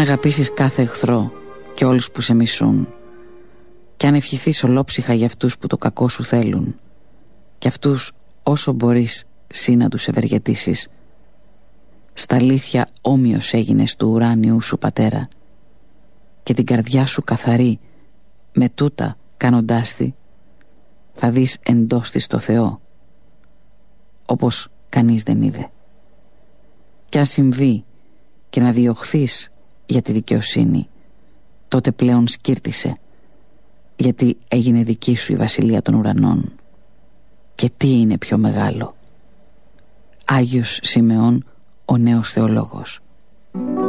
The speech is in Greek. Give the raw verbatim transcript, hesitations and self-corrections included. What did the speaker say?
αγαπήσεις κάθε εχθρό και όλους που σε μισούν, κι αν ευχηθείς ολόψυχα για αυτούς που το κακό σου θέλουν, κι αυτούς όσο μπορείς σύ να τους ευεργετήσεις, στα αλήθεια όμοιος έγινες του ουράνιου σου πατέρα, και την καρδιά σου καθαρή με τούτα κάνοντάς τη, θα δεις εντός της το Θεό, όπως κανείς δεν είδε. Κι αν συμβεί και να διωχθείς για τη δικαιοσύνη, τότε πλέον σκύρτησε, γιατί έγινε δική σου η βασιλεία των ουρανών. Και τι είναι πιο μεγάλο? Άγιος Σιμεών, ο νέος θεολόγος.